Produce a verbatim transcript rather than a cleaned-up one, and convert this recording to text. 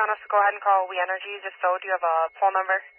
want us to go ahead and call We Energies? If so, do you have a phone number?